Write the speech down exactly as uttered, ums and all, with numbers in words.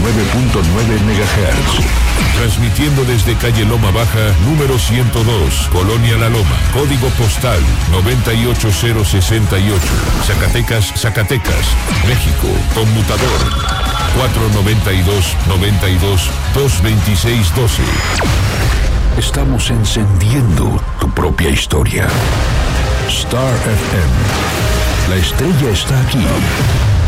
nueve punto nueve megahertz. Transmitiendo desde calle Loma Baja, número ciento dos, Colonia La Loma, código postal noventa y ocho cero sesenta y ocho, Zacatecas, Zacatecas, México, conmutador cuatro noventa y dos, noventa y dos, dos veintiséis doce. Estamos encendiendo tu propia historia. Star F M. La estrella está aquí.